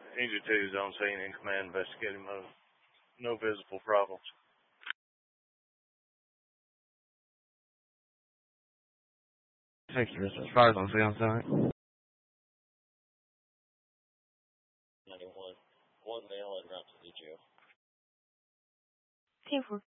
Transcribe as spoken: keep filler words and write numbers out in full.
Angel two is on scene in command investigating mode. No visible problems. Thank you, Mister Fires on scene, I'm sorry. ninety-one. One male en route to the jail. Team four.